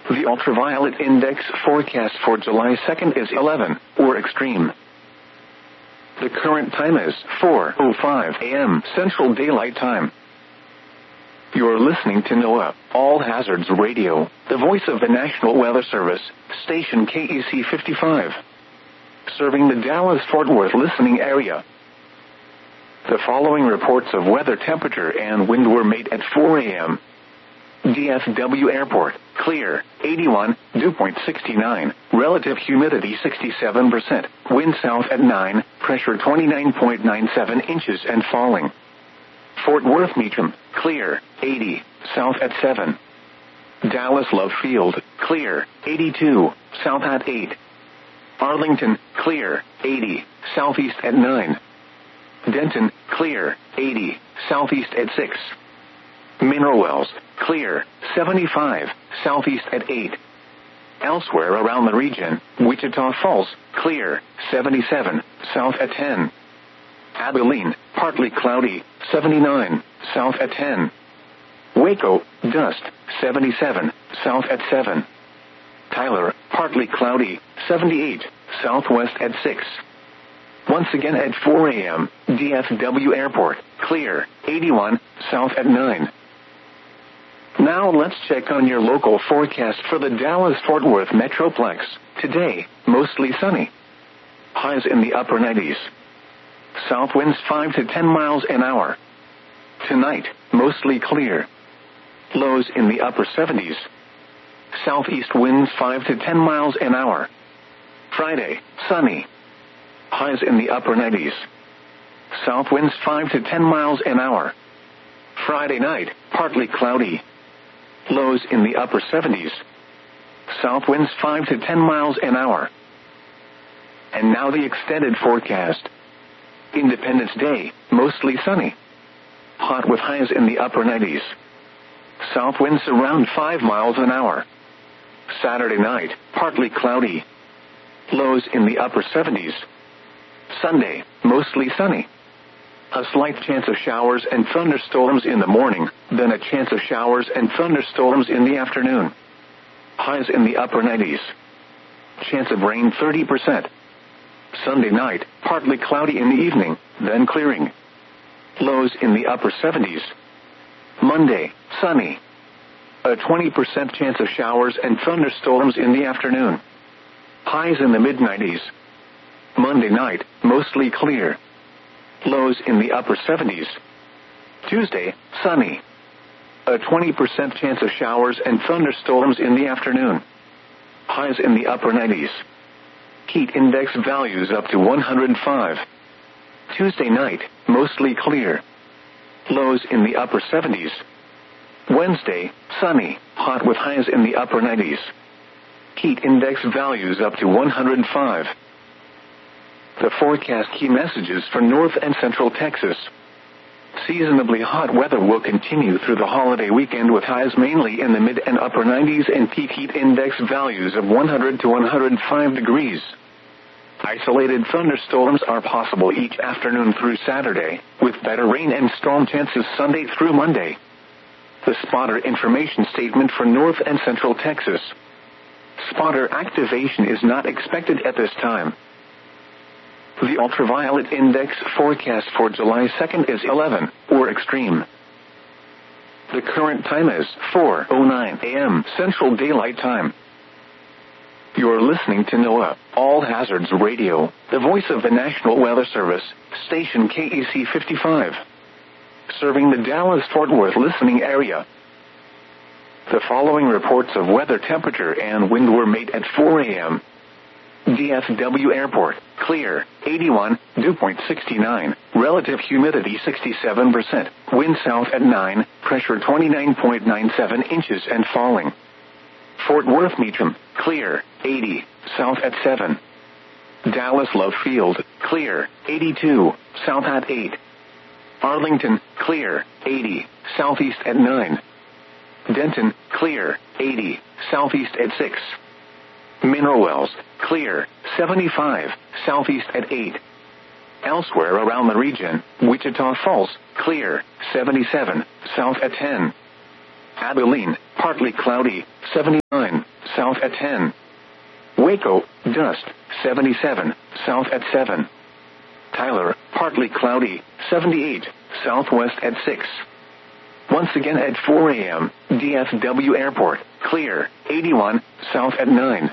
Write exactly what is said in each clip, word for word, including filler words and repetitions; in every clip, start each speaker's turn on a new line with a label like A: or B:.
A: The ultraviolet index forecast for July second is eleven, or extreme. The current time is four oh five a.m. Central Daylight Time. You're listening to NOAA, All Hazards Radio, the voice of the National Weather Service, station K E C fifty-five. Serving the Dallas-Fort Worth listening area. The following reports of weather temperature and wind were made at four a.m. D F W Airport, clear, eighty-one, dew point sixty-nine, relative humidity sixty-seven percent, wind south at nine, pressure twenty-nine point nine seven inches and falling. Fort Worth Meacham, clear, eighty, south at seven. Dallas Love Field, clear, eighty-two, south at eight. Arlington, clear, eighty, southeast at nine. Denton, clear, eighty, southeast at six. Mineral Wells, clear, seventy-five, southeast at eight. Elsewhere around the region, Wichita Falls, clear, seventy-seven, south at ten. Abilene, partly cloudy, seventy-nine, south at ten. Waco, dust, seventy-seven, south at seven. Tyler, partly cloudy, seventy-eight, southwest at six. Once again at four a.m., D F W Airport, clear, eighty-one, south at nine. Now let's check on your local forecast for the Dallas-Fort Worth Metroplex. Today, mostly sunny. Highs in the upper nineties. South winds five to ten miles an hour. Tonight, mostly clear. Lows in the upper seventies. Southeast winds five to ten miles an hour. Friday, sunny. Highs in the upper nineties. South winds five to ten miles an hour. Friday night, partly cloudy. Lows in the upper seventies. South winds five to ten miles an hour. And now the extended forecast. Independence Day, mostly sunny. Hot with highs in the upper nineties. South winds around five miles an hour. Saturday night, partly cloudy. Lows in the upper seventies. Sunday, mostly sunny. A slight chance of showers and thunderstorms in the morning, then a chance of showers and thunderstorms in the afternoon. Highs in the upper nineties. Chance of rain thirty percent. Sunday night, partly cloudy in the evening, then clearing. Lows in the upper seventies. Monday, sunny. A twenty percent chance of showers and thunderstorms in the afternoon. Highs in the mid nineties. Monday night, mostly clear. Lows in the upper seventies. Tuesday, sunny. A twenty percent chance of showers and thunderstorms in the afternoon. Highs in the upper nineties. Heat index values up to one hundred five. Tuesday night, mostly clear. Lows in the upper seventies. Wednesday, sunny, hot with highs in the upper nineties. Heat index values up to one hundred five. The forecast key messages for North and Central Texas. Seasonably hot weather will continue through the holiday weekend with highs mainly in the mid and upper nineties and peak heat index values of one hundred to one hundred five degrees. Isolated thunderstorms are possible each afternoon through Saturday, with better rain and storm chances Sunday through Monday. The spotter information statement for North and Central Texas. Spotter activation is not expected at this time. The ultraviolet index forecast for July second is eleven, or extreme. The current time is four oh nine a.m. Central Daylight Time. You're listening to NOAA, All Hazards Radio, the voice of the National Weather Service, station K E C fifty-five. Serving the Dallas-Fort Worth listening area. The following reports of weather temperature and wind were made at four a.m. D F W Airport, clear, eighty-one, dew point sixty-nine, relative humidity sixty-seven percent, wind south at nine, pressure twenty-nine point nine seven inches and falling. Fort Worth Meacham, clear, eighty, south at seven. Dallas Love Field, clear, eighty-two, south at eight. Arlington, clear, eighty, southeast at nine. Denton, clear, eighty, southeast at six. Mineral Wells, clear, seventy-five, southeast at eight. Elsewhere around the region, Wichita Falls, clear, seventy-seven, south at ten. Abilene, partly cloudy, seventy-nine, south at ten. Waco, dust, seventy-seven, south at seven. Tyler, partly cloudy, seventy-eight, southwest at six. Once again at four a.m., D F W Airport, clear, eighty-one, south at nine.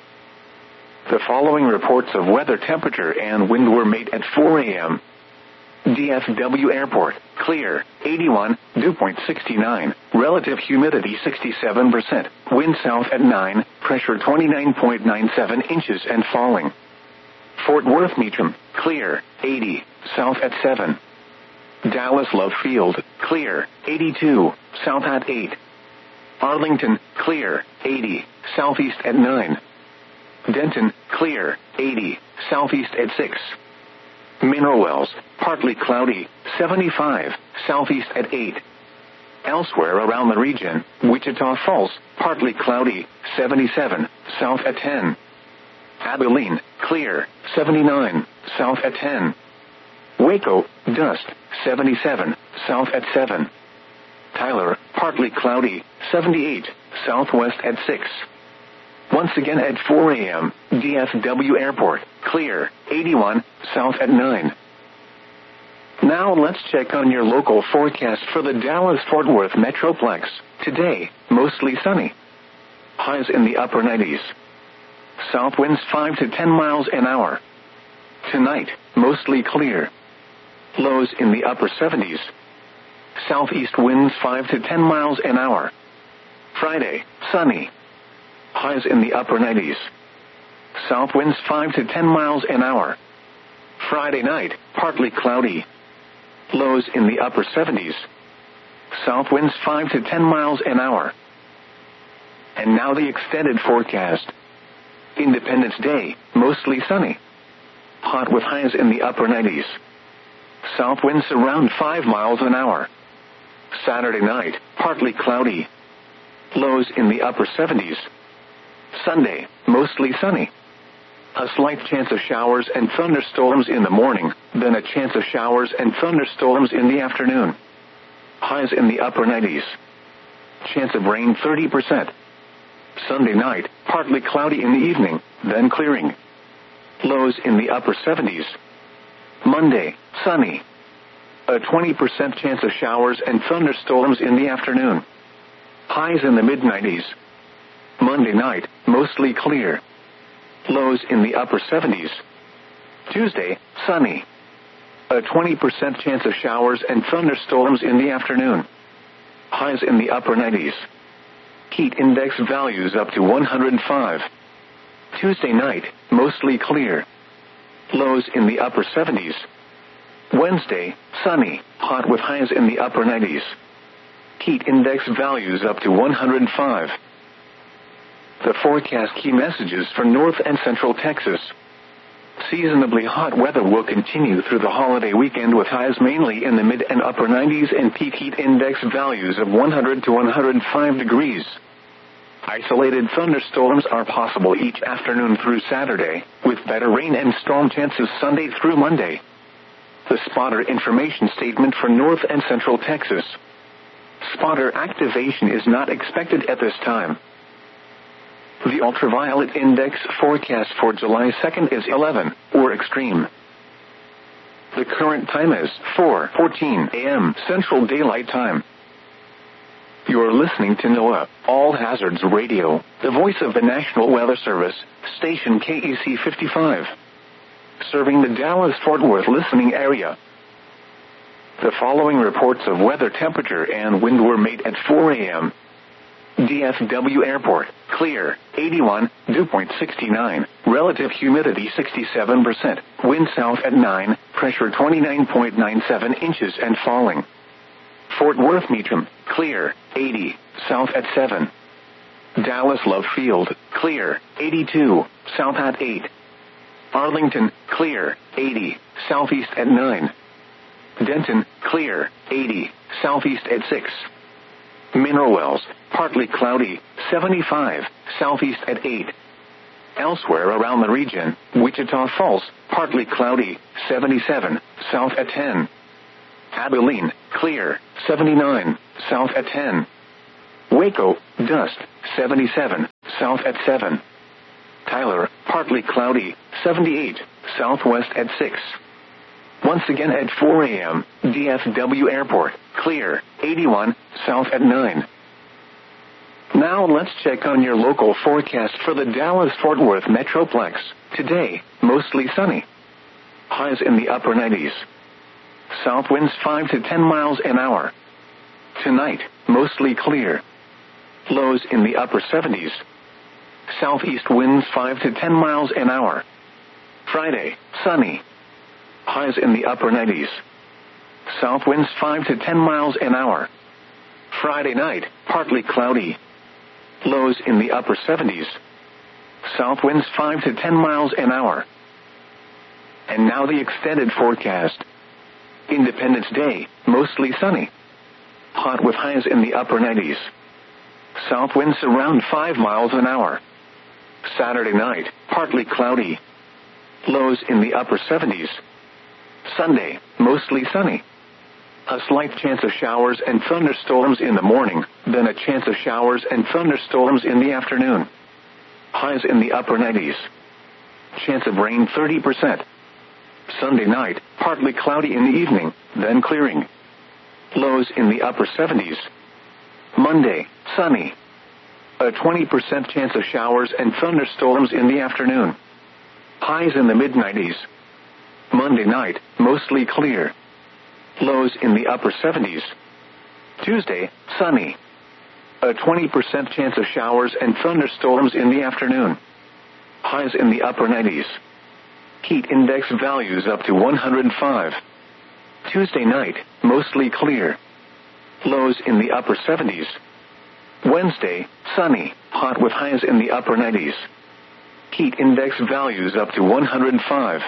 A: The following reports of weather, temperature, and wind were made at four a.m. D F W Airport, clear, eighty-one, dew point sixty-nine, relative humidity sixty-seven percent, wind south at nine, pressure twenty-nine point nine seven inches and falling. Fort Worth Meacham, clear, eighty, south at seven. Dallas Love Field, clear, eighty-two, south at eight. Arlington, clear, eighty, southeast at nine. Denton, clear, eighty, southeast at six. Mineral Wells, partly cloudy, seventy-five, southeast at eight. Elsewhere around the region, Wichita Falls, partly cloudy, seventy-seven, south at ten. Abilene, clear, seventy-nine, south at ten. Waco, dust, seventy-seven, south at seven. Tyler, partly cloudy, seventy-eight, southwest at six. Once again at four a.m., D F W Airport, clear, eighty-one, south at nine. Now let's check on your local forecast for the Dallas-Fort Worth Metroplex. Today, mostly sunny. Highs in the upper nineties. South winds five to ten miles an hour. Tonight, mostly clear. Lows in the upper seventies. Southeast winds five to ten miles an hour. Friday, sunny. Highs in the upper nineties. South winds five to ten miles an hour. Friday night, partly cloudy. Lows in the upper seventies. South winds five to ten miles an hour. And now the extended forecast. Independence Day, mostly sunny. Hot with highs in the upper nineties. South winds around five miles an hour. Saturday night, partly cloudy. Lows in the upper seventies. Sunday, mostly sunny. A slight chance of showers and thunderstorms in the morning, then a chance of showers and thunderstorms in the afternoon. Highs in the upper nineties. Chance of rain thirty percent. Sunday night, partly cloudy in the evening, then clearing. Lows in the upper seventies. Monday, sunny. A twenty percent chance of showers and thunderstorms in the afternoon. Highs in the mid nineties. Monday night, mostly clear. Lows in the upper seventies. Tuesday, sunny. A twenty percent chance of showers and thunderstorms in the afternoon. Highs in the upper nineties. Heat index values up to one hundred five. Tuesday night, mostly clear. Lows in the upper seventies. Wednesday, sunny, hot with highs in the upper nineties. Heat index values up to one hundred five. The forecast key messages for North and Central Texas. Seasonably hot weather will continue through the holiday weekend with highs mainly in the mid and upper nineties and peak heat index values of one hundred to one hundred five degrees. Isolated thunderstorms are possible each afternoon through Saturday, with better rain and storm chances Sunday through Monday. The spotter information statement for North and Central Texas. Spotter activation is not expected at this time. The ultraviolet index forecast for July second is eleven, or extreme. The current time is four fourteen a.m. Central Daylight Time. You're listening to NOAA, All Hazards Radio, the voice of the National Weather Service, station K E C fifty-five. Serving the Dallas-Fort Worth listening area. The following reports of weather, temperature, and wind were made at four a.m. D F W Airport, clear, eighty-one, dew point sixty-nine, relative humidity sixty-seven percent, wind south at nine, pressure twenty-nine point nine seven inches and falling. Fort Worth Meacham, clear, eighty, south at seven. Dallas Love Field, clear, eighty-two, south at eight. Arlington, clear, eighty, southeast at nine. Denton, clear, eighty, southeast at six. Mineral Wells, partly cloudy, seventy-five, southeast at eight. Elsewhere around the region, Wichita Falls, partly cloudy, seventy-seven, south at ten. Abilene, clear, seventy-nine, south at ten. Waco, dust, seventy-seven, south at seven. Tyler, partly cloudy, seventy-eight, southwest at six. Once again at four a.m., D F W Airport, clear, eighty-one, south at nine. Now let's check on your local forecast for the Dallas-Fort Worth Metroplex. Today, mostly sunny. Highs in the upper nineties. South winds five to ten miles an hour. Tonight, mostly clear. Lows in the upper seventies. Southeast winds five to ten miles an hour. Friday, sunny. Highs in the upper nineties. South winds five to ten miles an hour. Friday night, partly cloudy. Lows in the upper seventies. South winds five to ten miles an hour. And now the extended forecast. Independence Day, mostly sunny. Hot with highs in the upper nineties. South winds around five miles an hour. Saturday night, partly cloudy. Lows in the upper seventies. Sunday, mostly sunny. A slight chance of showers and thunderstorms in the morning, then a chance of showers and thunderstorms in the afternoon. Highs in the upper nineties. Chance of rain thirty percent. Sunday night, partly cloudy in the evening, then clearing. Lows in the upper seventies. Monday, sunny. A twenty percent chance of showers and thunderstorms in the afternoon. Highs in the mid nineties. Monday night, mostly clear. Lows in the upper seventies. Tuesday, sunny. A twenty percent chance of showers and thunderstorms in the afternoon. Highs in the upper nineties. Heat index values up to one hundred five. Tuesday night, mostly clear. Lows in the upper seventies. Wednesday, sunny, hot with highs in the upper nineties. Heat index values up to one hundred five.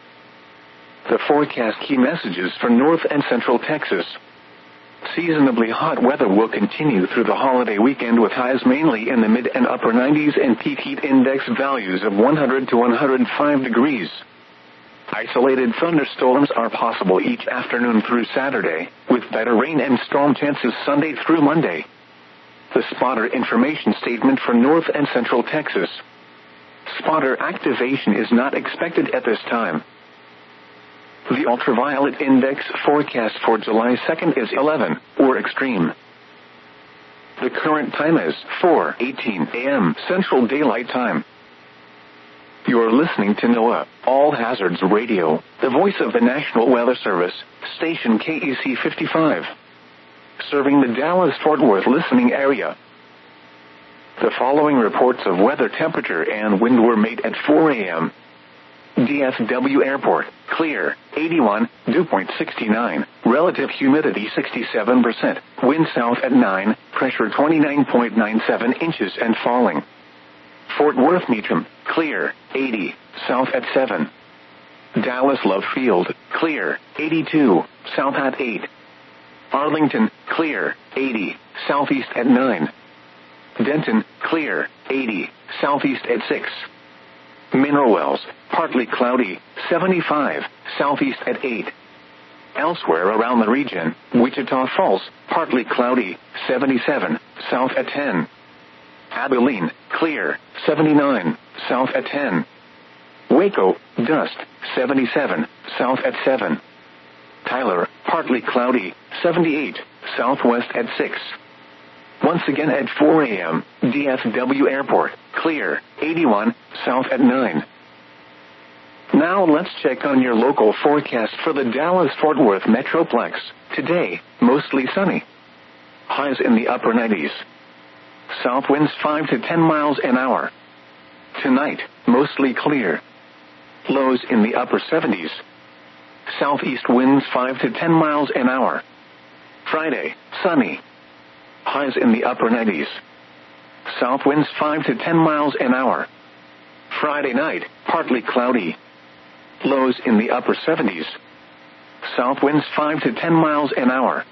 A: The forecast key messages for North and Central Texas. Seasonably hot weather will continue through the holiday weekend with highs mainly in the mid and upper nineties and peak heat index values of one hundred to one hundred five degrees. Isolated thunderstorms are possible each afternoon through Saturday, with better rain and storm chances Sunday through Monday. The spotter information statement for North and Central Texas. Spotter activation is not expected at this time. The ultraviolet index forecast for July second is eleven, or extreme. The current time is four eighteen a.m. Central Daylight Time. You're listening to NOAA, All Hazards Radio, the voice of the National Weather Service, station K E C fifty-five. Serving the Dallas-Fort Worth listening area. The following reports of weather temperature and wind were made at four a.m. D F W Airport, clear, eighty-one, dew point sixty-nine, relative humidity sixty-seven percent, wind south at nine, pressure twenty-nine point nine seven inches and falling. Fort Worth Meacham, clear, eighty, south at seven. Dallas Love Field, clear, eighty-two, south at eight. Arlington, clear, eighty, southeast at nine. Denton, clear, eighty, southeast at six. Mineral Wells, partly cloudy, seventy-five, southeast at eight. Elsewhere around the region, Wichita Falls, partly cloudy, seventy-seven, south at ten. Abilene, clear, seventy-nine, south at ten. Waco, dust, seventy-seven, south at seven. Tyler, partly cloudy, seventy-eight, southwest at six. Once again at four a.m., D F W Airport, clear, eighty-one, south at nine. Now let's check on your local forecast for the Dallas-Fort Worth Metroplex. Today, mostly sunny. Highs in the upper nineties. South winds five to ten miles an hour. Tonight, mostly clear. Lows in the upper seventies. Southeast winds five to ten miles an hour. Friday, sunny. Highs in the upper nineties. South winds five to ten miles an hour. Friday night, partly cloudy. Lows in the upper seventies. South winds five to ten miles an hour.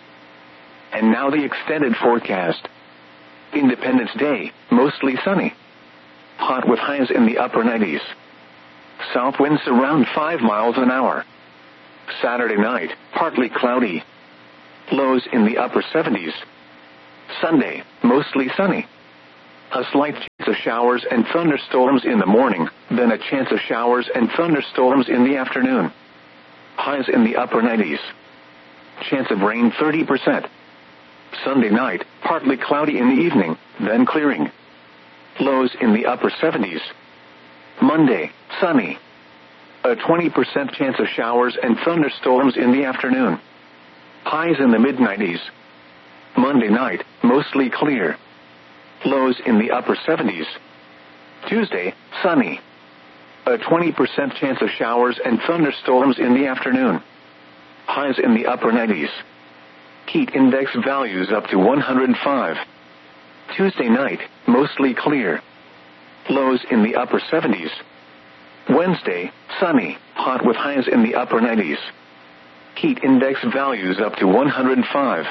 A: And now the extended forecast. Independence Day, mostly sunny. Hot with highs in the upper nineties. South winds around five miles an hour. Saturday night, partly cloudy. Lows in the upper seventies. Sunday, mostly sunny. A slight chance of showers and thunderstorms in the morning, then a chance of showers and thunderstorms in the afternoon. Highs in the upper nineties. Chance of rain thirty percent. Sunday night, partly cloudy in the evening, then clearing. Lows in the upper seventies. Monday, sunny. A twenty percent chance of showers and thunderstorms in the afternoon. Highs in the mid nineties. Monday night, mostly clear. Lows in the upper seventies. Tuesday, sunny. A twenty percent chance of showers and thunderstorms in the afternoon. Highs in the upper nineties. Heat index values up to one hundred five. Tuesday night, mostly clear. Lows in the upper seventies. Wednesday, sunny, hot with highs in the upper nineties. Heat index values up to one hundred five.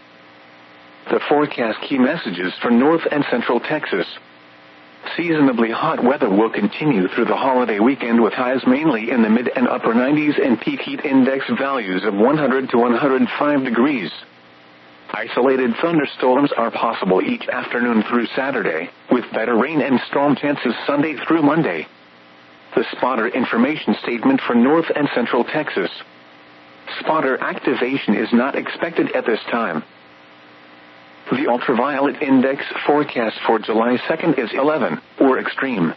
A: The forecast key messages for North and Central Texas. Seasonably hot weather will continue through the holiday weekend with highs mainly in the mid and upper nineties and peak heat index values of one hundred to one hundred five degrees. Isolated thunderstorms are possible each afternoon through Saturday, with better rain and storm chances Sunday through Monday. The spotter information statement for North and Central Texas. Spotter activation is not expected at this time. The ultraviolet index forecast for July second is eleven, or extreme.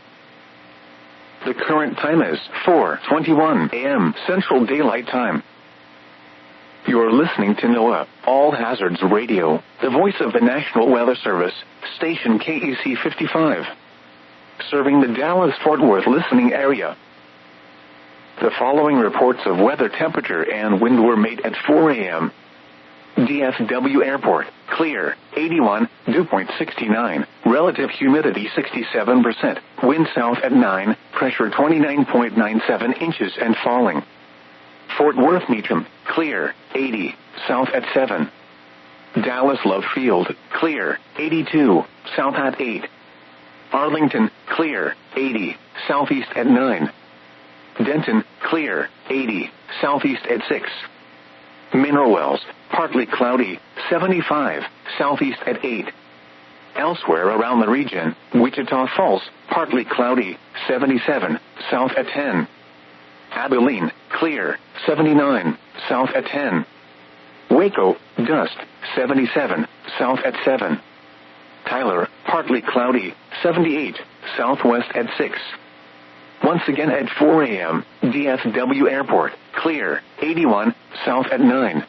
A: The current time is four twenty-one a m Central Daylight Time. You're listening to NOAA, All Hazards Radio, the voice of the National Weather Service, station K E C fifty-five. Serving the Dallas-Fort Worth listening area. The following reports of weather temperature and wind were made at four a m D F W Airport, clear, eighty-one, dew point sixty-nine, relative humidity sixty-seven percent, wind south at nine, pressure twenty-nine point nine seven inches and falling. Fort Worth Meacham, clear, eighty, south at seven. Dallas Love Field, clear, eighty-two, south at eight. Arlington, clear, eighty, southeast at nine. Denton, clear, eighty, southeast at six. Mineral Wells, partly cloudy, seventy-five, southeast at eight. Elsewhere around the region, Wichita Falls, partly cloudy, seventy-seven, south at ten. Abilene, clear, seventy-nine, south at ten. Waco, dust, seventy-seven, south at seven. Tyler, partly cloudy, seventy-eight, southwest at six. Once again at four a m, D F W Airport, clear, eighty-one, south at nine.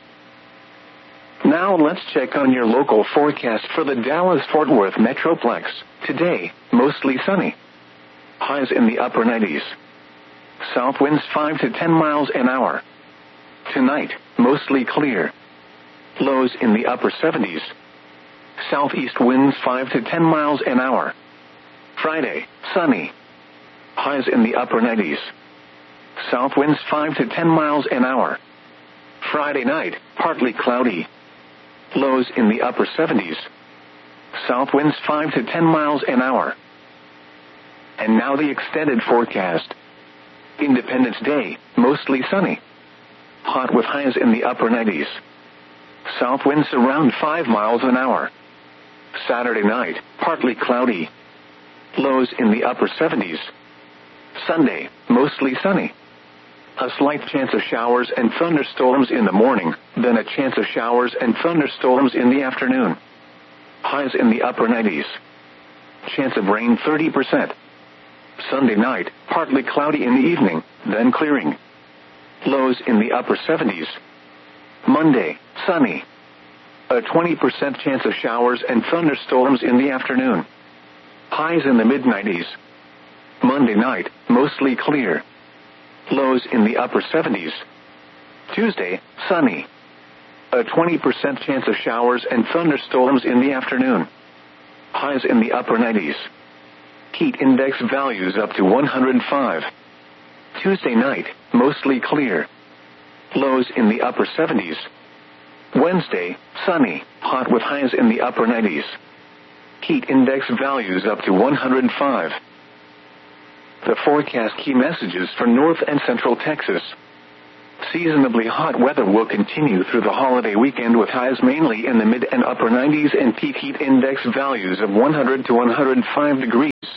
A: Now let's check on your local forecast for the Dallas-Fort Worth Metroplex. Today, mostly sunny. Highs in the upper nineties. South winds five to ten miles an hour. Tonight, mostly clear. Lows in the upper seventies. Southeast winds five to ten miles an hour. Friday, sunny. Highs in the upper nineties. South winds five to ten miles an hour. Friday night, partly cloudy. Lows in the upper seventies. South winds five to ten miles an hour. And now the extended forecast. Independence Day, mostly sunny. Hot with highs in the upper nineties. South winds around five miles an hour. Saturday night, partly cloudy. Lows in the upper seventies. Sunday, mostly sunny. A slight chance of showers and thunderstorms in the morning, then a chance of showers and thunderstorms in the afternoon. Highs in the upper nineties. Chance of rain thirty percent. Sunday night, partly cloudy in the evening, then clearing. Lows in the upper seventies. Monday, sunny. A twenty percent chance of showers and thunderstorms in the afternoon. Highs in the mid nineties. Monday night, mostly clear. Lows in the upper seventies. Tuesday, sunny. A twenty percent chance of showers and thunderstorms in the afternoon. Highs in the upper nineties. Heat index values up to one hundred five. Tuesday night, mostly clear. Lows in the upper seventies. Wednesday, sunny, hot with highs in the upper nineties. Heat index values up to one hundred five. The forecast key messages for North and Central Texas. Seasonably hot weather will continue through the holiday weekend with highs mainly in the mid and upper nineties and peak heat index values of one hundred to one hundred five degrees.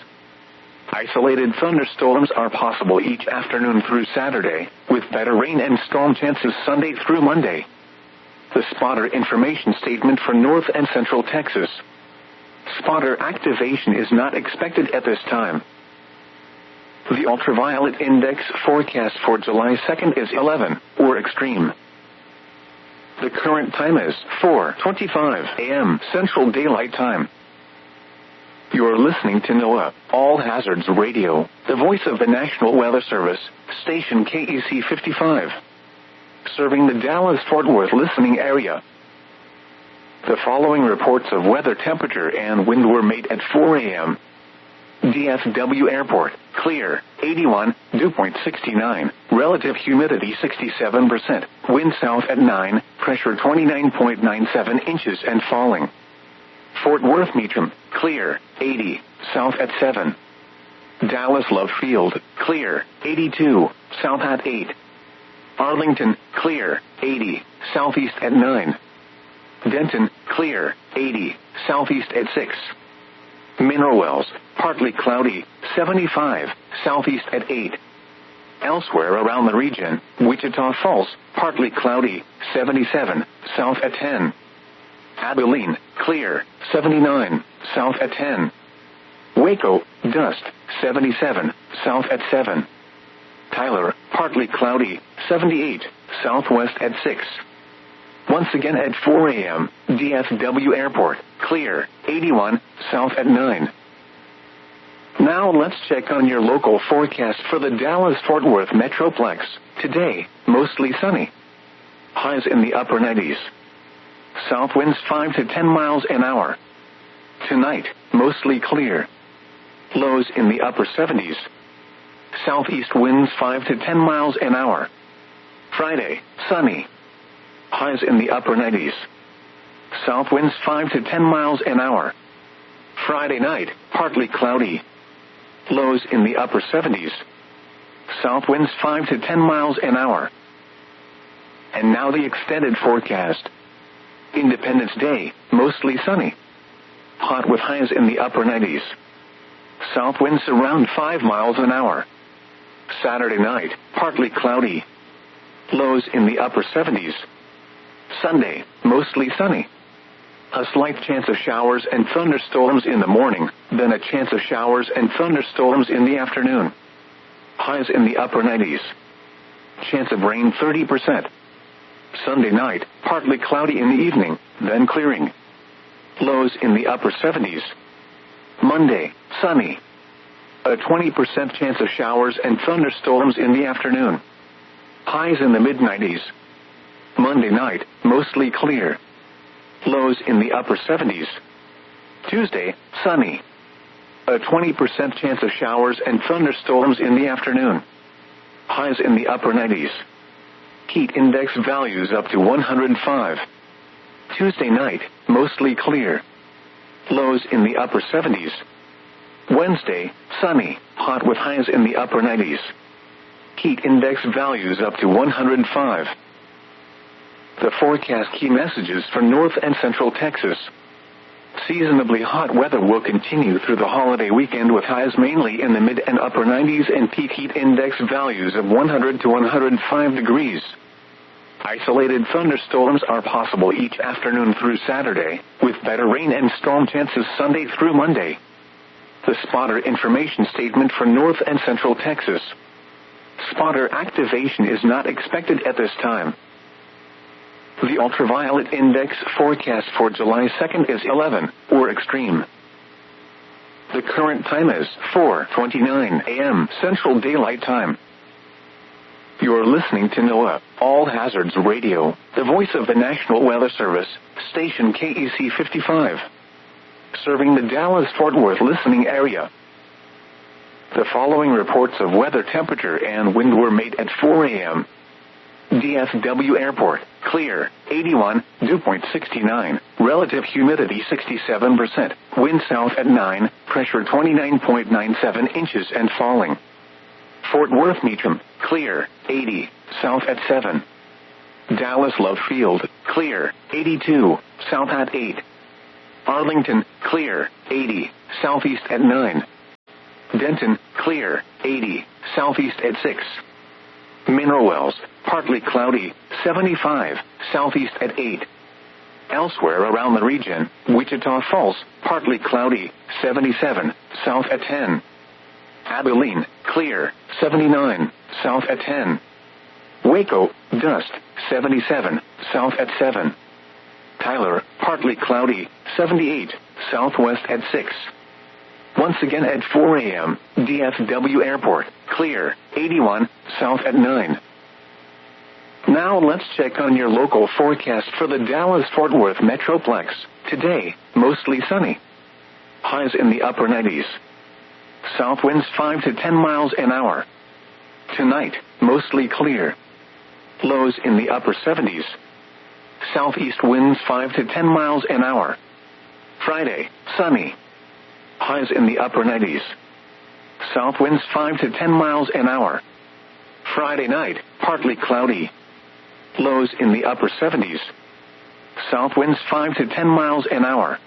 A: Isolated thunderstorms are possible each afternoon through Saturday, with better rain and storm chances Sunday through Monday. The spotter information statement for North and Central Texas. Spotter activation is not expected at this time. The ultraviolet index forecast for July second is eleven, or extreme. The current time is four twenty-five a.m. Central Daylight Time. You're listening to NOAA, All Hazards Radio, the voice of the National Weather Service, station K E C fifty-five. Serving the Dallas-Fort Worth listening area. The following reports of weather temperature and wind were made at four a.m. D F W Airport, clear, eighty-one, dew point sixty-nine, relative humidity sixty-seven percent, wind south at nine, pressure twenty-nine point nine seven inches and falling. Fort Worth Meacham, clear, eighty, south at seven. Dallas Love Field, clear, eighty-two, south at eight. Arlington, clear, eighty, southeast at nine. Denton, clear, eighty, southeast at six. Mineral Wells, partly cloudy, seventy-five, southeast at eight. Elsewhere around the region, Wichita Falls, partly cloudy, seventy-seven, south at ten. Abilene, clear, seventy-nine, south at ten. Waco, dust, seventy-seven, south at seven. Tyler, partly cloudy, seventy-eight, southwest at six. Once again at four a.m., D F W Airport, clear, eighty-one, south at nine. Now let's check on your local forecast for the Dallas-Fort Worth Metroplex. Today, mostly sunny. Highs in the upper nineties. South winds five to ten miles an hour. Tonight, mostly clear. Lows in the upper seventies. Southeast winds five to ten miles an hour. Friday, sunny. Highs in the upper nineties. South winds five to ten miles an hour. Friday night, partly cloudy. Lows in the upper seventies. South winds five to ten miles an hour. And now the extended forecast. Independence Day, mostly sunny. Hot with highs in the upper nineties. South winds around five miles an hour. Saturday night, partly cloudy. Lows in the upper seventies. Sunday, mostly sunny. A slight chance of showers and thunderstorms in the morning, then a chance of showers and thunderstorms in the afternoon. Highs in the upper nineties. Chance of rain thirty percent. Sunday night, partly cloudy in the evening, then clearing. Lows in the upper seventies. Monday, sunny. A twenty percent chance of showers and thunderstorms in the afternoon. Highs in the mid nineties. Monday night, mostly clear. Lows in the upper seventies. Tuesday, sunny. A twenty percent chance of showers and thunderstorms in the afternoon. Highs in the upper nineties. Heat index values up to one hundred five. Tuesday night, mostly clear. Lows in the upper seventies. Wednesday, sunny, hot with highs in the upper nineties. Heat index values up to one hundred five. The forecast key messages for North and Central Texas. Seasonably hot weather will continue through the holiday weekend with highs mainly in the mid and upper nineties and peak heat index values of one hundred to one hundred five degrees. Isolated thunderstorms are possible each afternoon through Saturday, with better rain and storm chances Sunday through Monday. The spotter information statement for North and Central Texas. Spotter activation is not expected at this time. The ultraviolet index forecast for July second is eleven, or extreme. The current time is four twenty-nine a.m. Central Daylight Time. You're listening to NOAA, All Hazards Radio, the voice of the National Weather Service, station K E C fifty-five. Serving the Dallas-Fort Worth listening area. The following reports of weather temperature and wind were made at four a.m. D F W Airport, clear, eighty-one, dew point sixty-nine, relative humidity sixty-seven percent, wind south at nine, pressure twenty-nine point nine seven inches and falling. Fort Worth Meacham, clear, eighty, south at seven. Dallas Love Field, clear, eighty-two, south at eight. Arlington, clear, eighty, southeast at nine. Denton, clear, eighty, southeast at six. Mineral Wells, partly cloudy, seventy-five, southeast at eight. Elsewhere around the region, Wichita Falls, partly cloudy, seventy-seven, south at ten. Abilene, clear, seventy-nine, south at ten. Waco, dust, seventy-seven, south at seven. Tyler, partly cloudy, seventy-eight, southwest at six. Once again at four a.m., D F W Airport, clear, eighty-one, south at nine. Now let's check on your local forecast for the Dallas-Fort Worth Metroplex. Today, mostly sunny. Highs in the upper nineties. South winds five to ten miles an hour. Tonight, mostly clear. Lows in the upper seventies. Southeast winds five to ten miles an hour. Friday, sunny. Highs in the upper nineties. South winds five to ten miles an hour. Friday night, partly cloudy. Lows in the upper seventies. South winds five to ten miles an hour.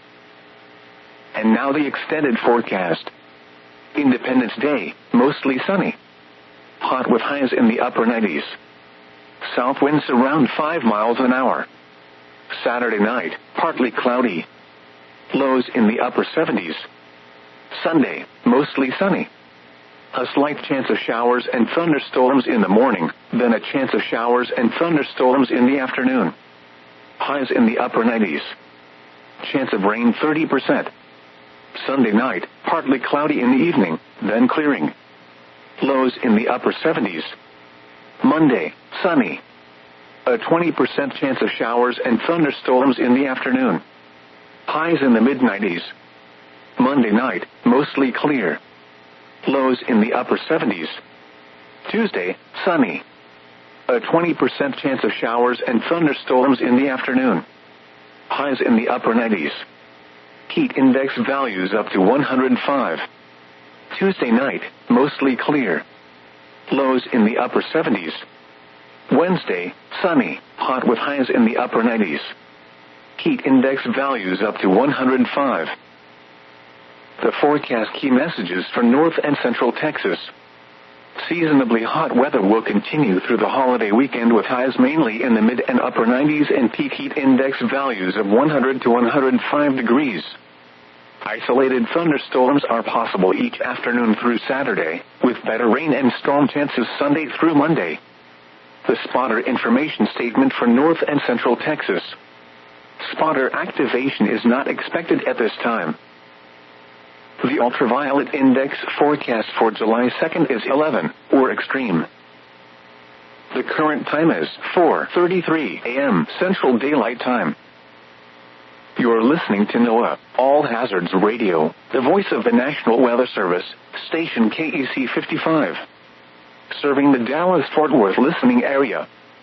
A: And now the extended forecast. Independence Day, mostly sunny. Hot with highs in the upper nineties. South winds around five miles an hour. Saturday night, partly cloudy. Lows in the upper seventies. Sunday, mostly sunny. A slight chance of showers and thunderstorms in the morning, then a chance of showers and thunderstorms in the afternoon. Highs in the upper nineties. Chance of rain thirty percent. Sunday night, partly cloudy in the evening, then clearing. Lows in the upper seventies. Monday, sunny. A twenty percent chance of showers and thunderstorms in the afternoon. Highs in the mid nineties. Monday night, mostly clear. Lows in the upper seventies. Tuesday, sunny. A twenty percent chance of showers and thunderstorms in the afternoon. Highs in the upper nineties. Heat index values up to one hundred five. Tuesday night, mostly clear. Lows in the upper seventies. Wednesday, sunny, hot with highs in the upper nineties. Heat index values up to one hundred five. The forecast key messages for North and Central Texas. Seasonably hot weather will continue through the holiday weekend with highs mainly in the mid and upper nineties and peak heat index values of one hundred to one hundred five degrees. Isolated thunderstorms are possible each afternoon through Saturday, with better rain and storm chances Sunday through Monday. The spotter information statement for North and Central Texas. Spotter activation is not expected at this time. The ultraviolet index forecast for July second is eleven, or extreme. The current time is four thirty-three a.m. Central Daylight Time. You're listening to NOAA, All Hazards Radio, the voice of the National Weather Service, station K E C fifty-five. Serving the Dallas-Fort Worth listening area.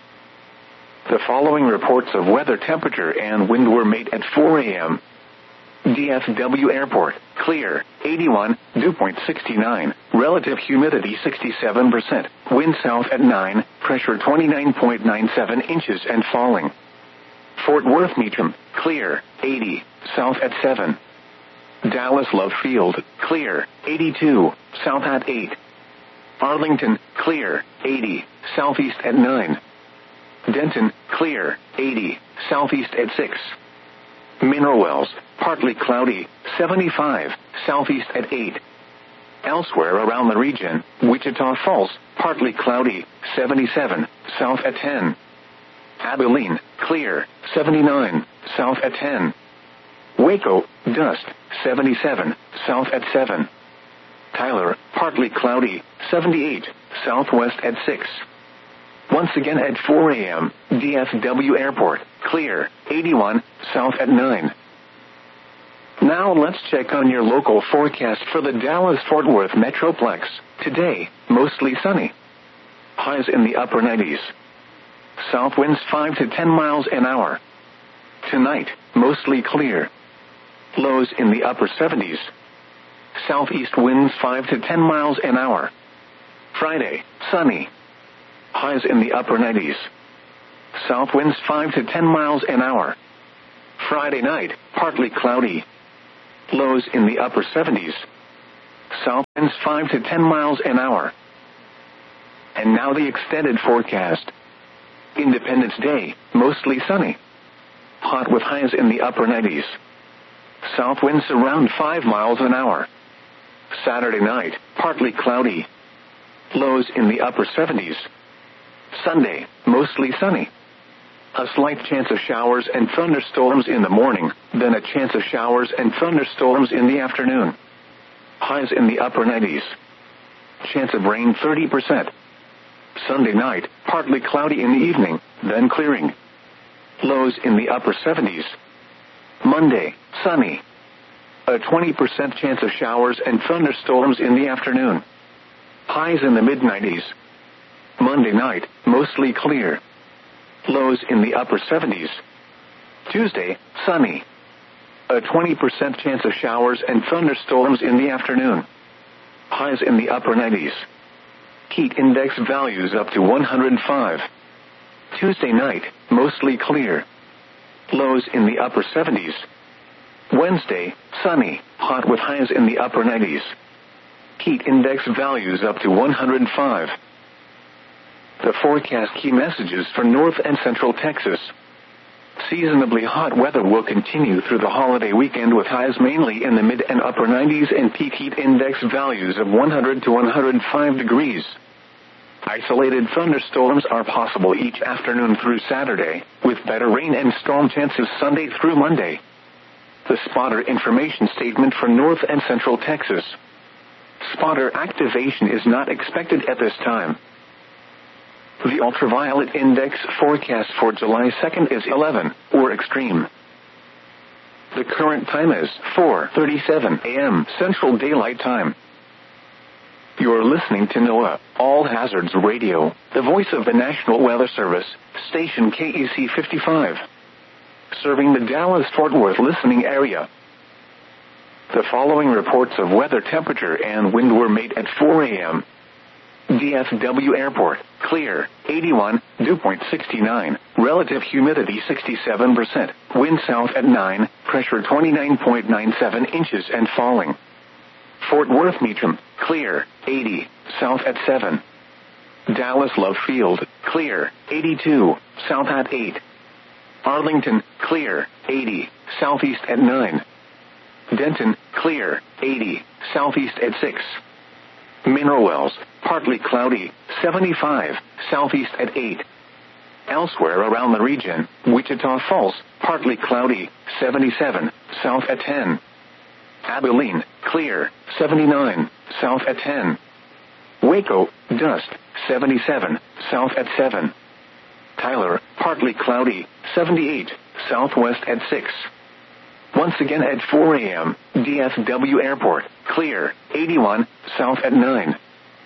A: The following reports of weather temperature and wind were made at four a.m. D F W Airport, clear, eighty-one, dew point sixty-nine, relative humidity sixty-seven percent, wind south at nine, pressure twenty-nine point nine seven inches and falling. Fort Worth Meacham, clear, eighty, south at seven. Dallas Love Field, clear, eighty-two, south at eight. Arlington, clear, eighty, southeast at nine. Denton, clear, eighty, southeast at six. Mineral Wells, partly cloudy, seventy-five, southeast at eight. Elsewhere around the region, Wichita Falls, partly cloudy, seventy-seven, south at ten. Abilene, clear, seventy-nine, south at ten. Waco, dust, seventy-seven, south at seven. Tyler, partly cloudy, seventy-eight, southwest at six. Once again at four a.m., D F W Airport, clear, eighty-one, south at nine. Now let's check on your local forecast for the Dallas-Fort Worth Metroplex. Today, mostly sunny. Highs in the upper nineties. South winds five to ten miles an hour. Tonight, mostly clear. Lows in the upper seventies. Southeast winds five to ten miles an hour. Friday, sunny. Highs in the upper nineties. South winds five to ten miles an hour. Friday night, partly cloudy. Lows in the upper seventies. south winds five to ten miles an hour. And now the extended forecast. Independence Day, mostly sunny. Hot with highs in the upper nineties. South winds around five miles an hour. Saturday night, partly cloudy. Lows in the upper seventies. Sunday, mostly sunny. A slight chance of showers and thunderstorms in the morning, then a chance of showers and thunderstorms in the afternoon. Highs in the upper nineties. Chance of rain thirty percent. Sunday night, partly cloudy in the evening, then clearing. Lows in the upper seventies. Monday, sunny. A twenty percent chance of showers and thunderstorms in the afternoon. Highs in the mid nineties. Monday night, mostly clear. Lows in the upper seventies. Tuesday, sunny. A twenty percent chance of showers and thunderstorms in the afternoon. Highs in the upper nineties. Heat index values up to one hundred five. Tuesday night, mostly clear. Lows in the upper seventies. Wednesday, sunny, hot with highs in the upper nineties. Heat index values up to one hundred five. The forecast key messages for North and Central Texas. Seasonably hot weather will continue through the holiday weekend with highs mainly in the mid and upper nineties and peak heat index values of one hundred to one hundred five degrees. Isolated thunderstorms are possible each afternoon through Saturday, with better rain and storm chances Sunday through Monday. The spotter information statement for North and Central Texas. Spotter activation is not expected at this time. The ultraviolet index forecast for July second is eleven, or extreme. The current time is four thirty-seven a.m. Central Daylight Time. You're listening to NOAA, All Hazards Radio, the voice of the National Weather Service, station K E C fifty-five. Serving the Dallas-Fort Worth listening area. The following reports of weather temperature and wind were made at four a.m. D F W Airport, clear, eighty-one, dew point sixty-nine, relative humidity sixty-seven percent, wind south at nine, pressure twenty-nine point nine seven inches and falling. Fort Worth Meacham, clear, eighty, south at seven. Dallas Love Field, clear, eighty-two, south at eight. Arlington, clear, eighty, southeast at nine. Denton, clear, eighty, southeast at six. Mineral Wells, partly cloudy, seventy-five, southeast at eight. Elsewhere around the region, Wichita Falls, partly cloudy, seventy-seven, south at ten. Abilene, clear, seventy-nine, south at ten. Waco, dust, seventy-seven, south at seven. Tyler, partly cloudy, seventy-eight, southwest at six. Once again at four a.m., D F W Airport, clear, eighty-one, south at nine.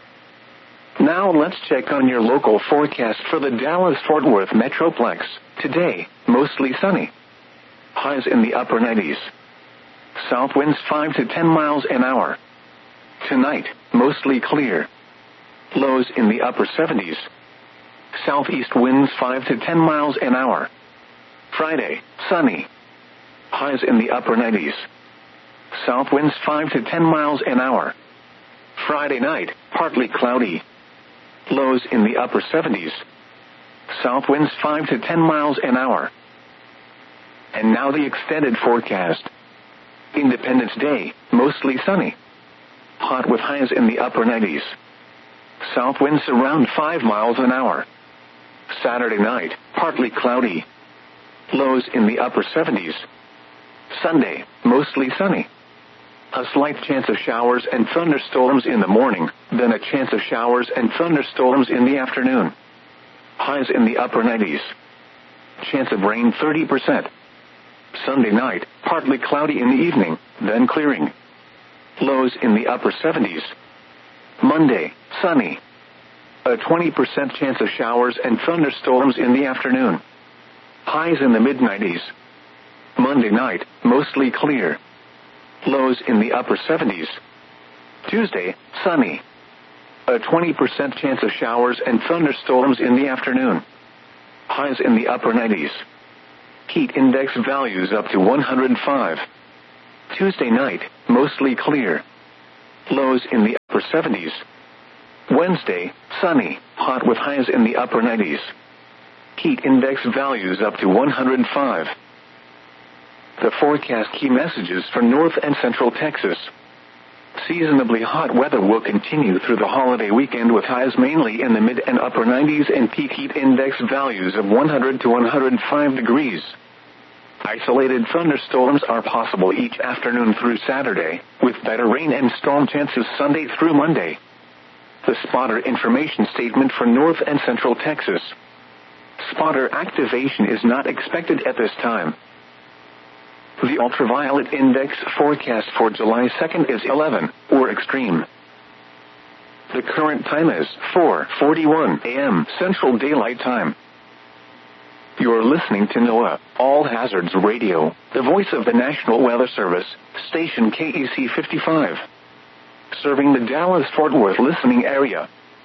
A: Now let's check on your local forecast for the Dallas-Fort Worth Metroplex. Today, mostly sunny. Highs in the upper nineties. South winds five to ten miles an hour. Tonight, mostly clear. Lows in the upper seventies. Southeast winds five to ten miles an hour. Friday, sunny. Highs in the upper nineties. South winds five to ten miles an hour. Friday night, partly cloudy. Lows in the upper seventies. South winds five to ten miles an hour. And now the extended forecast. Independence Day, mostly sunny. Hot with highs in the upper nineties. South winds around five miles an hour. Saturday night, partly cloudy. Lows in the upper seventies. Sunday, mostly sunny. A slight chance of showers and thunderstorms in the morning, then a chance of showers and thunderstorms in the afternoon. Highs in the upper nineties. Chance of rain thirty percent. Sunday night, partly cloudy in the evening, then clearing. Lows in the upper seventies. Monday, sunny. A twenty percent chance of showers and thunderstorms in the afternoon. Highs in the mid nineties. Monday night, mostly clear. Lows in the upper seventies. Tuesday, sunny. A twenty percent chance of showers and thunderstorms in the afternoon. Highs in the upper nineties. Heat index values up to one hundred five. Tuesday night, mostly clear. lows in the upper seventies. Wednesday, sunny, hot with highs in the upper nineties. Heat index values up to one hundred five. The forecast key messages for North and Central Texas. Seasonably hot weather will continue through the holiday weekend with highs mainly in the mid and upper nineties and peak heat index values of one hundred to one hundred five degrees. Isolated thunderstorms are possible each afternoon through Saturday, with better rain and storm chances Sunday through Monday. The spotter information statement for North and Central Texas. Spotter activation is not expected at this time. The ultraviolet index forecast for July second is eleven, or extreme. The current time is four forty-one a m Central Daylight Time. You're listening to NOAA, All Hazards Radio, the voice of the National Weather Service, station K E C fifty-five. Serving the Dallas-Fort Worth listening area.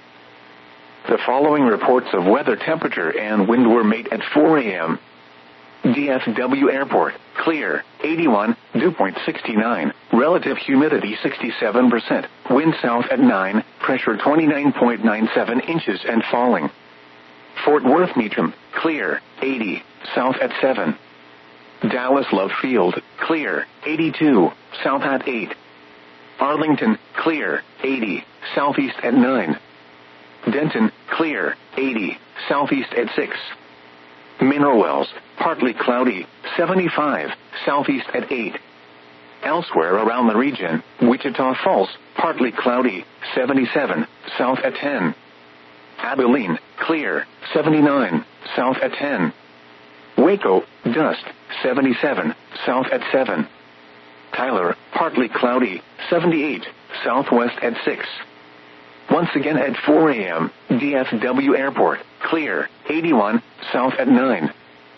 A: The following reports of weather temperature and wind were made at four a m D F W Airport, clear, eighty-one, dew point sixty-nine, relative humidity sixty-seven percent, wind south at nine, pressure twenty-nine point nine seven inches and falling. Fort Worth Meacham, clear, eighty, south at seven. Dallas Love Field, clear, eighty-two, south at eight. Arlington, clear, eighty, southeast at nine. Denton, clear, eighty, southeast at six. Mineral Wells, partly cloudy, seventy-five, southeast at eight. Elsewhere around the region, Wichita Falls, partly cloudy, seventy-seven, south at ten. Abilene, clear, seventy-nine, south at ten. Waco, dust, seventy-seven, south at seven. Tyler, partly cloudy, seventy-eight, southwest at six. Once again at four a m, D F W Airport, clear, eighty-one, south at nine.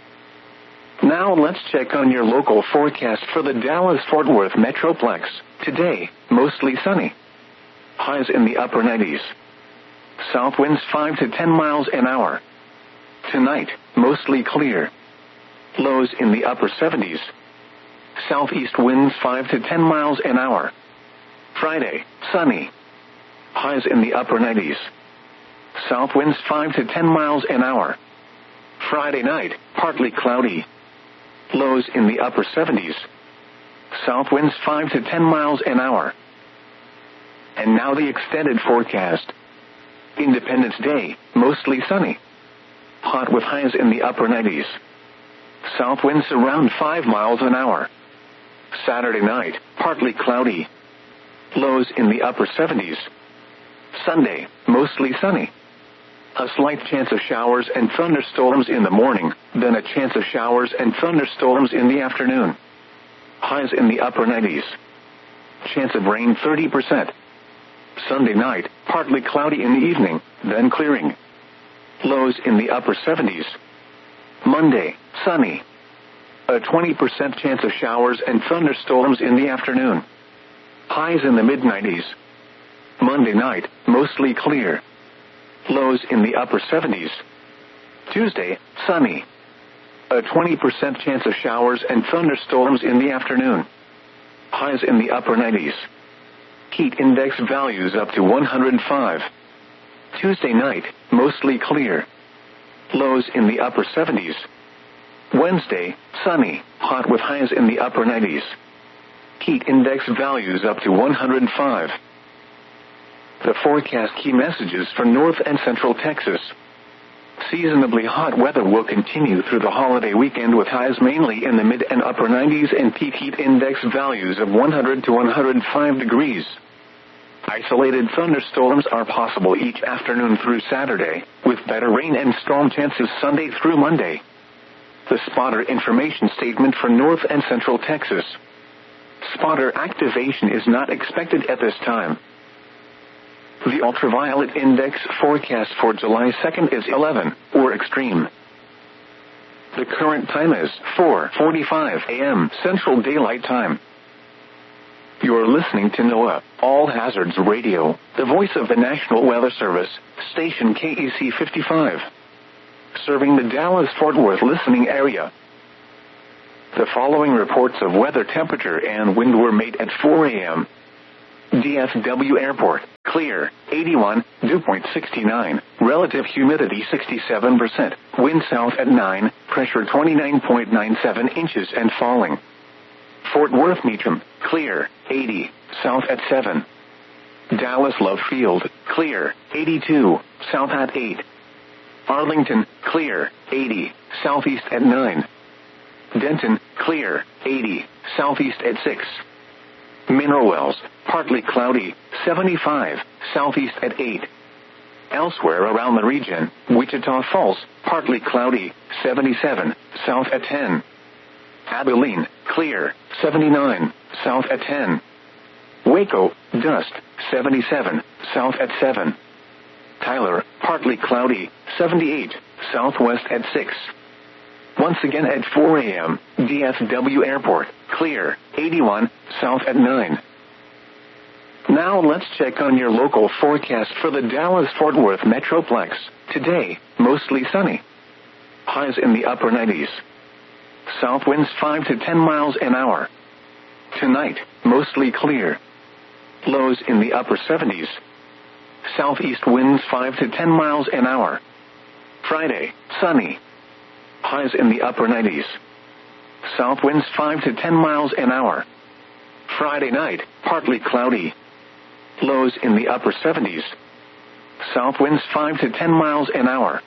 A: Now let's check on your local forecast for the Dallas-Fort Worth Metroplex. Today, mostly sunny. Highs in the upper nineties. South winds five to ten miles an hour. Tonight, mostly clear. Lows in the upper seventies. Southeast winds five to ten miles an hour. Friday, sunny. Highs in the upper nineties. South winds five to ten miles an hour. Friday night, partly cloudy. Lows in the upper seventies. South winds five to ten miles an hour. And now the extended forecast. Independence Day, mostly sunny. Hot with highs in the upper nineties. South winds around five miles an hour. Saturday night, partly cloudy. Lows in the upper seventies. Sunday, mostly sunny. A slight chance of showers and thunderstorms in the morning, then a chance of showers and thunderstorms in the afternoon. Highs in the upper nineties. Chance of rain thirty percent. Sunday night, partly cloudy in the evening, then clearing. Lows in the upper seventies. Monday, sunny. A twenty percent chance of showers and thunderstorms in the afternoon. Highs in the mid nineties. Monday night, mostly clear. Lows in the upper seventies. Tuesday, sunny. A twenty percent chance of showers and thunderstorms in the afternoon. Highs in the upper nineties. Heat index values up to one hundred five. Tuesday night, mostly clear. Lows in the upper seventies. Wednesday, sunny, hot with highs in the upper nineties. Heat index values up to one hundred five. The forecast key messages for North and Central Texas. Seasonably hot weather will continue through the holiday weekend with highs mainly in the mid and upper nineties and peak heat index values of one hundred to one hundred five degrees. Isolated thunderstorms are possible each afternoon through Saturday, with better rain and storm chances Sunday through Monday. The spotter information statement for North and Central Texas. Spotter activation is not expected at this time. The ultraviolet index forecast for July second is eleven, or extreme. The current time is four forty-five a m Central Daylight Time. You're listening to NOAA, All Hazards Radio, the voice of the National Weather Service, station K E C fifty-five. Serving the Dallas-Fort Worth listening area. The following reports of weather temperature and wind were made at four a m D F W Airport, clear, eighty-one, dew point sixty-nine, relative humidity sixty-seven percent, wind south at nine, pressure twenty-nine point nine seven inches and falling. Fort Worth Meacham, clear, eighty, south at seven. Dallas Love Field, clear, eighty-two, south at eight. Arlington, clear, eighty, southeast at nine. Denton, clear, eighty, southeast at six. Mineral Wells, partly cloudy, seventy-five, southeast at eight. Elsewhere around the region, Wichita Falls, partly cloudy, seventy-seven, south at ten. Abilene, clear, seventy-nine, south at ten. Waco, dust, seventy-seven, south at seven. Tyler, partly cloudy, seventy-eight, southwest at six. Once again at four a.m., D F W Airport, clear, eighty-one, south at nine. Now let's check on your local forecast for the Dallas-Fort Worth Metroplex. Today, mostly sunny. Highs in the upper nineties. South winds five to ten miles an hour. Tonight, mostly clear. Lows in the upper seventies. Southeast winds five to ten miles an hour. Friday, sunny. Highs in the upper nineties. South winds five to ten miles an hour. Friday night, partly cloudy. Lows in the upper seventies. South winds five to ten miles an hour.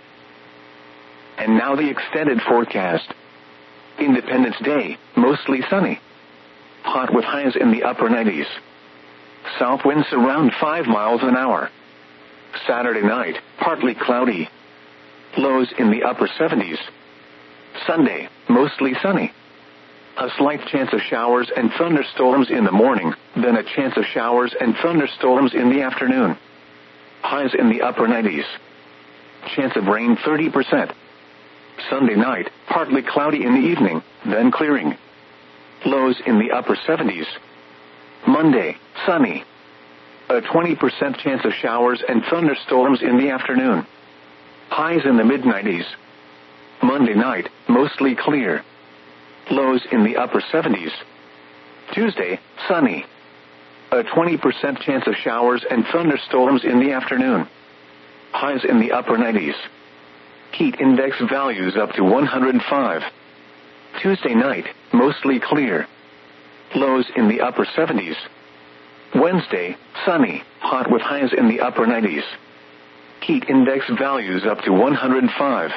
A: And now the extended forecast. Independence Day, mostly sunny. Hot with highs in the upper nineties. South winds around five miles an hour. Saturday night, partly cloudy. Lows in the upper seventies. Sunday, mostly sunny. A slight chance of showers and thunderstorms in the morning, then a chance of showers and thunderstorms in the afternoon. Highs in the upper nineties. Chance of rain thirty percent. Sunday night, partly cloudy in the evening, then clearing. Lows in the upper seventies. Monday, sunny. A twenty percent chance of showers and thunderstorms in the afternoon. Highs in the mid nineties. Monday night, mostly clear. Lows in the upper seventies. Tuesday, sunny. A twenty percent chance of showers and thunderstorms in the afternoon. Highs in the upper nineties. Heat index values up to one hundred five. Tuesday night, mostly clear. Lows in the upper seventies. Wednesday, sunny, hot with highs in the upper nineties. Heat index values up to one hundred five.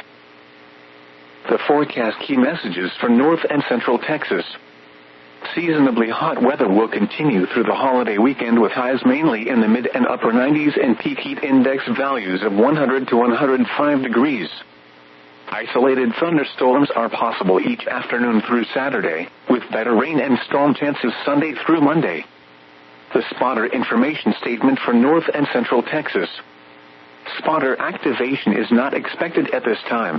A: The forecast key messages for North and Central Texas. Seasonably hot weather will continue through the holiday weekend with highs mainly in the mid and upper nineties and peak heat index values of one hundred to one hundred five degrees. Isolated thunderstorms are possible each afternoon through Saturday, with better rain and storm chances Sunday through Monday. The spotter information statement for North and Central Texas. Spotter activation is not expected at this time.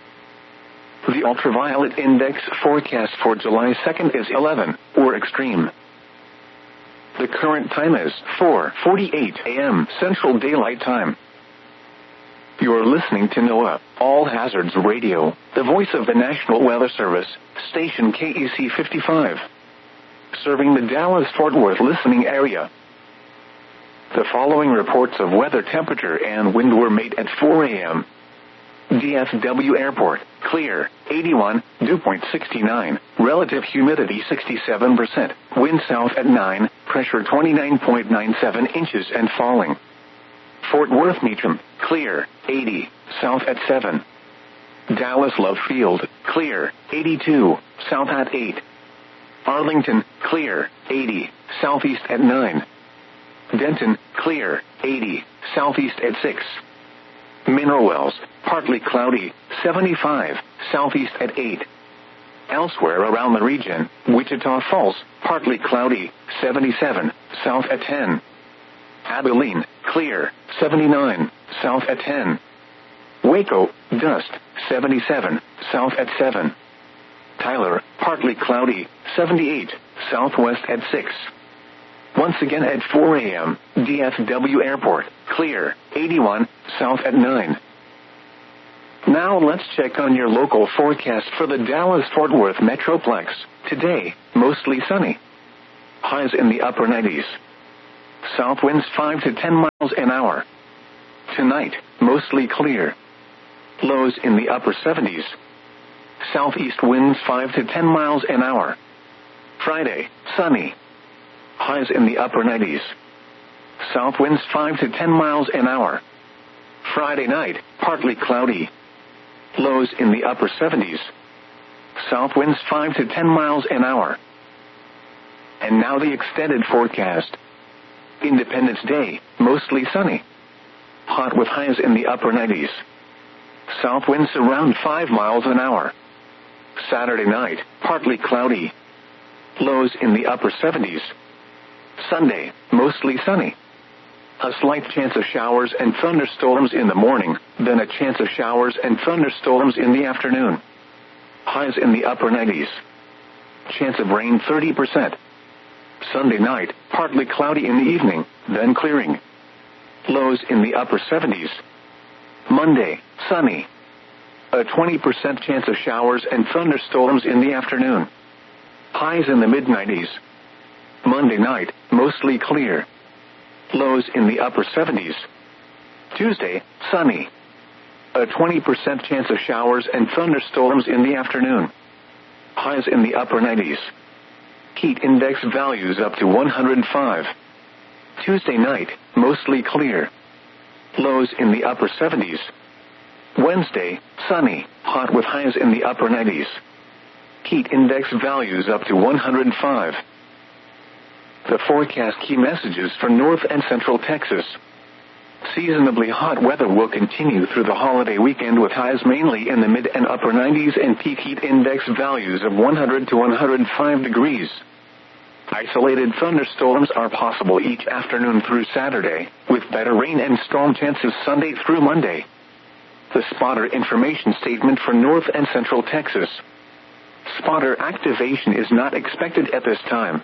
A: The ultraviolet index forecast for July second is eleven, or extreme. The current time is four forty-eight a.m. Central Daylight Time. You're listening to NOAA, All Hazards Radio, the voice of the National Weather Service, station K E C fifty-five. Serving the Dallas-Fort Worth listening area. The following reports of weather temperature and wind were made at four a.m. D F W Airport, clear, eighty-one, dew point sixty-nine, relative humidity sixty-seven percent, wind south at nine, pressure twenty-nine point nine seven inches and falling. Fort Worth Meacham, clear, eighty, south at seven. Dallas Love Field, clear, eighty-two, south at eight. Arlington, clear, eighty, southeast at nine. Denton, clear, eighty, southeast at six. Mineral Wells, partly cloudy, seventy-five, southeast at eight. Elsewhere around the region, Wichita Falls, partly cloudy, seventy-seven, south at ten. Abilene, clear, seventy-nine, south at ten. Waco, dust, seventy-seven, south at seven. Tyler, partly cloudy, seventy-eight, southwest at six. Once again at four a.m., D F W Airport, clear, eighty-one, south at nine. Now let's check on your local forecast for the Dallas-Fort Worth Metroplex. Today, mostly sunny. Highs in the upper nineties. South winds five to ten miles an hour. Tonight, mostly clear. Lows in the upper seventies. Southeast winds five to ten miles an hour. Friday, sunny. Highs in the upper nineties. South winds five to ten miles an hour. Friday night, partly cloudy. Lows in the upper seventies. South winds five to ten miles an hour. And now the extended forecast. Independence Day, mostly sunny. Hot with highs in the upper nineties. South winds around five miles an hour. Saturday night, partly cloudy. Lows in the upper seventies. Sunday, mostly sunny. A slight chance of showers and thunderstorms in the morning, then a chance of showers and thunderstorms in the afternoon. Highs in the upper nineties. Chance of rain thirty percent. Sunday night, partly cloudy in the evening, then clearing. Lows in the upper seventies. Monday, sunny. A twenty percent chance of showers and thunderstorms in the afternoon. Highs in the mid nineties. Monday night, mostly clear. Lows in the upper seventies. Tuesday, sunny. A twenty percent chance of showers and thunderstorms in the afternoon. Highs in the upper nineties. Heat index values up to one hundred five. Tuesday night, mostly clear. Lows in the upper seventies. Wednesday, sunny, hot with highs in the upper nineties. Heat index values up to one hundred five. The forecast key messages for North and Central Texas. Seasonably hot weather will continue through the holiday weekend with highs mainly in the mid and upper nineties and peak heat index values of one hundred to one hundred five degrees. Isolated thunderstorms are possible each afternoon through Saturday, with better rain and storm chances Sunday through Monday. The spotter information statement for North and Central Texas. Spotter activation is not expected at this time.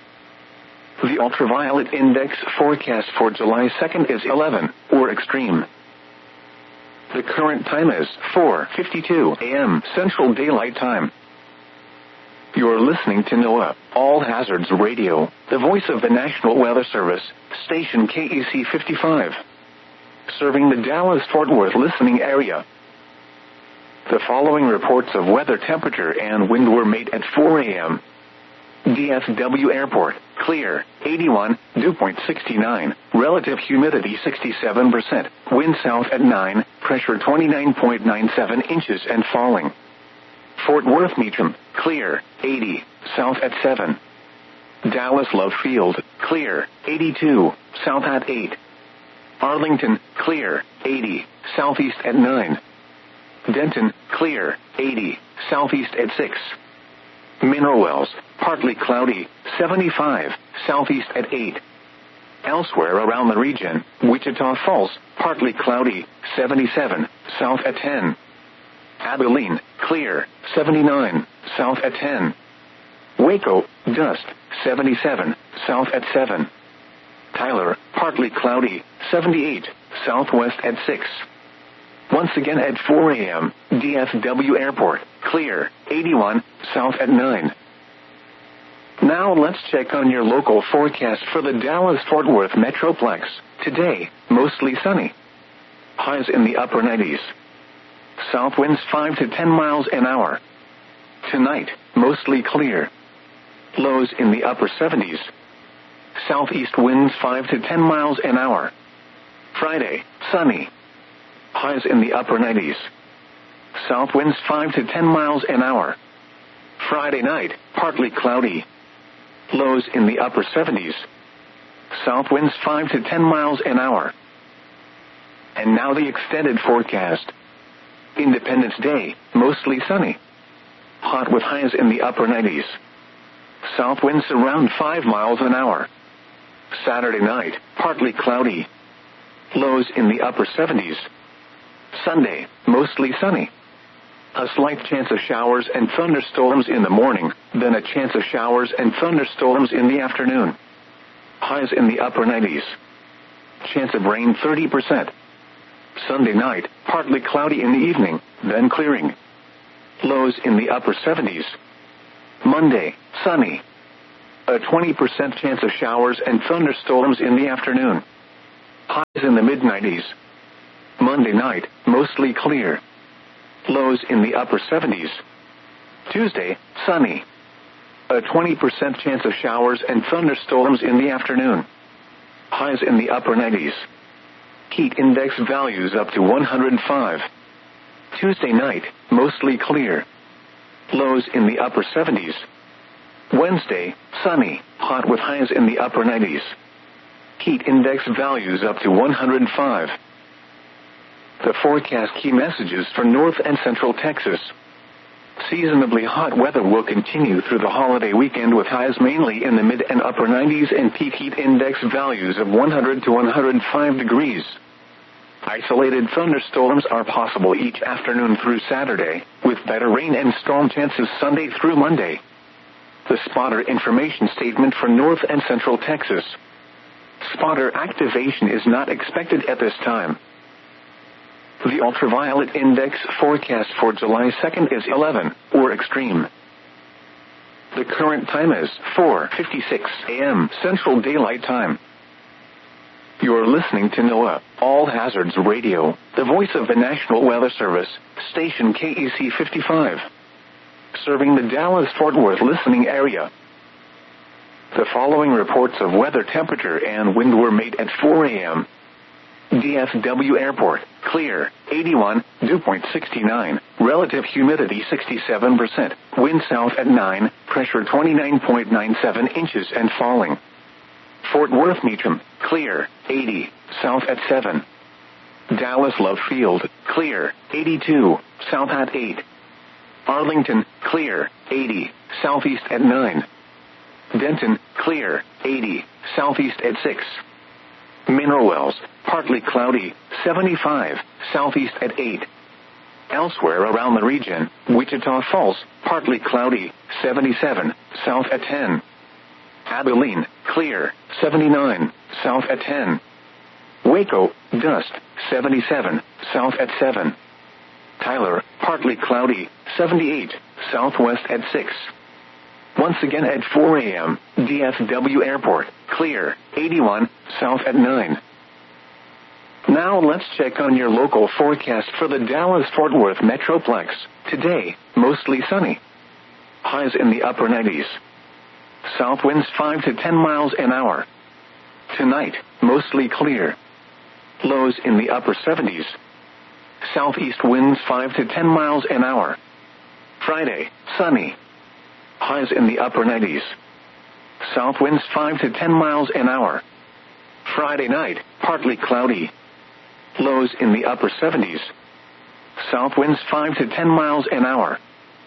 A: The ultraviolet index forecast for July second is eleven, or extreme. The current time is four fifty-two a.m. Central Daylight Time. You're listening to NOAA, All Hazards Radio, the voice of the National Weather Service, station K E C fifty-five. Serving the Dallas-Fort Worth listening area. The following reports of weather temperature and wind were made at four a.m. D F W Airport, clear, eighty-one, dew point sixty-nine, relative humidity sixty-seven percent, wind south at nine, pressure twenty-nine point nine seven inches and falling. Fort Worth Meacham, clear, eighty, south at seven. Dallas Love Field, clear, eighty-two, south at eight. Arlington, clear, eighty, southeast at nine. Denton, clear, eighty, southeast at six. Mineral Wells, partly cloudy, seventy-five, southeast at eight. Elsewhere around the region, Wichita Falls, partly cloudy, seventy-seven, south at ten. Abilene, clear, seventy-nine, south at ten. Waco, dust, seventy-seven, south at seven. Tyler, partly cloudy, seventy-eight, southwest at six. Once again at four a.m., D F W Airport, clear, eighty-one, south at nine. Now let's check on your local forecast for the Dallas-Fort Worth Metroplex. Today, mostly sunny. Highs in the upper nineties. South winds five to ten miles an hour. Tonight, mostly clear. Lows in the upper seventies. Southeast winds five to ten miles an hour. Friday, sunny. Highs in the upper nineties. South winds five to ten miles an hour. Friday night, partly cloudy. Lows in the upper seventies. South winds five to ten miles an hour. And now the extended forecast. Independence Day, mostly sunny. Hot with highs in the upper nineties. South winds around five miles an hour. Saturday night, partly cloudy. Lows in the upper seventies. Sunday, mostly sunny. A slight chance of showers and thunderstorms in the morning, then a chance of showers and thunderstorms in the afternoon. Highs in the upper nineties. Chance of rain thirty percent. Sunday night, partly cloudy in the evening, then clearing. Lows in the upper seventies. Monday, sunny. A twenty percent chance of showers and thunderstorms in the afternoon. Highs in the mid nineties. Monday night, mostly clear. Lows in the upper seventies. Tuesday, sunny. A twenty percent chance of showers and thunderstorms in the afternoon. Highs in the upper nineties. Heat index values up to one hundred five. Tuesday night, mostly clear. Lows in the upper seventies. Wednesday, sunny, hot with highs in the upper nineties. Heat index values up to one hundred five. The forecast key messages for North and Central Texas. Seasonably hot weather will continue through the holiday weekend with highs mainly in the mid and upper nineties and peak heat index values of one hundred to one hundred five degrees. Isolated thunderstorms are possible each afternoon through Saturday, with better rain and storm chances Sunday through Monday. The spotter information statement for North and Central Texas. Spotter activation is not expected at this time. The ultraviolet index forecast for July second is eleven, or extreme. The current time is four fifty-six a.m. Central Daylight Time. You're listening to NOAA, All Hazards Radio, the voice of the National Weather Service, station K E C fifty-five. Serving the Dallas-Fort Worth listening area. The following reports of weather temperature and wind were made at four a.m. D F W Airport, clear, eighty-one, dew point sixty-nine, relative humidity sixty-seven percent, wind south at nine, pressure twenty-nine point nine seven inches and falling. Fort Worth Meacham, clear, eighty, south at seven. Dallas Love Field, clear, eighty-two, south at eight. Arlington, clear, eighty, southeast at nine. Denton, clear, eighty, southeast at six. Mineral Wells, partly cloudy, seventy-five, southeast at eight. Elsewhere around the region, Wichita Falls, partly cloudy, seventy-seven, south at ten. Abilene, clear, seventy-nine, south at ten. Waco, dust, seventy-seven, south at seven. Tyler, partly cloudy, seventy-eight, southwest at six. Once again at four a.m., D F W Airport, clear, eighty-one, south at nine. Now let's check on your local forecast for the Dallas-Fort Worth Metroplex. Today, mostly sunny. Highs in the upper nineties. South winds five to ten miles an hour. Tonight, mostly clear. Lows in the upper seventies. Southeast winds five to ten miles an hour. Friday, sunny. Highs in the upper nineties. South winds five to ten miles an hour. Friday night, partly cloudy. Lows in the upper seventies. South winds five to ten miles an hour.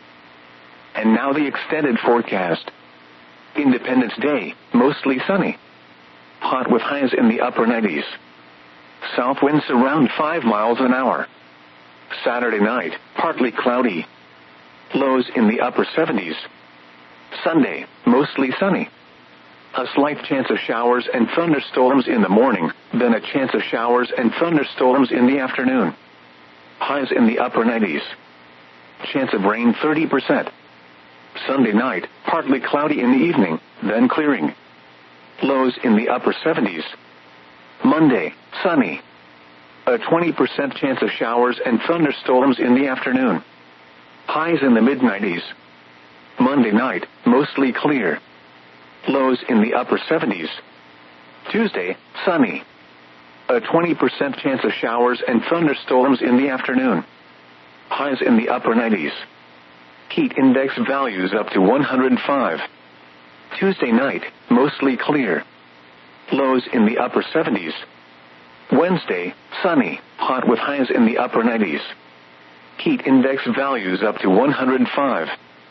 A: And now the extended forecast. Independence Day, mostly sunny. Hot with highs in the upper nineties. South winds around five miles an hour. Saturday night, partly cloudy. Lows in the upper seventies. Sunday, mostly sunny. A slight chance of showers and thunderstorms in the morning, then a chance of showers and thunderstorms in the afternoon. Highs in the upper nineties. Chance of rain thirty percent. Sunday night, partly cloudy in the evening, then clearing. Lows in the upper seventies. Monday, sunny. A twenty percent chance of showers and thunderstorms in the afternoon. Highs in the mid nineties. Monday night, mostly clear. Lows in the upper seventies. Tuesday, sunny. A twenty percent chance of showers and thunderstorms in the afternoon. Highs in the upper nineties. Heat index values up to one hundred five. Tuesday night, mostly clear. Lows in the upper seventies. Wednesday, sunny, hot with highs in the upper nineties. Heat index values up to one hundred five.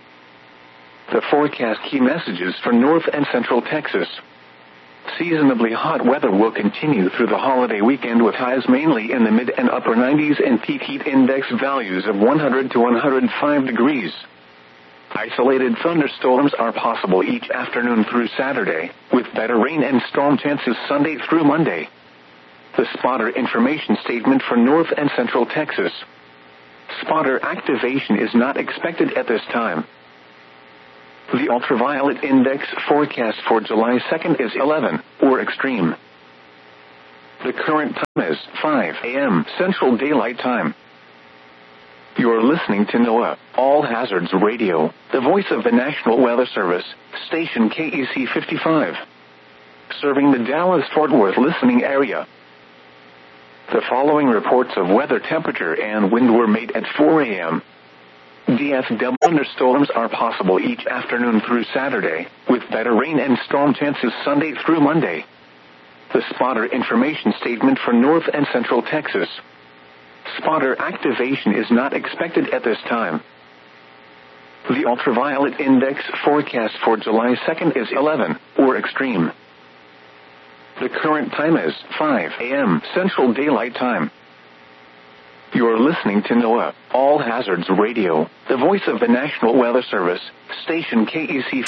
A: The forecast key messages for North and Central Texas. Seasonably hot weather will continue through the holiday weekend with highs mainly in the mid and upper nineties and peak heat index values of one hundred to one hundred five degrees. Isolated thunderstorms are possible each afternoon through Saturday, with better rain and storm chances Sunday through Monday. The spotter information statement for North and Central Texas. Spotter activation is not expected at this time. The ultraviolet index forecast for July second is eleven, or extreme. The current time is five a.m. Central Daylight Time. You're listening to NOAA, All Hazards Radio, the voice of the National Weather Service, station K E C fifty-five. Serving the Dallas-Fort Worth listening area. The following reports of weather temperature and wind were made at four a.m. D F W thunderstorms are possible each afternoon through Saturday, with better rain and storm chances Sunday through Monday. The spotter information statement for North and Central Texas. Spotter activation is not expected at this time. The ultraviolet index forecast for July second is eleven, or extreme. The current time is five a.m. Central Daylight Time. You're listening to NOAA, All Hazards Radio, the voice of the National Weather Service, station K E C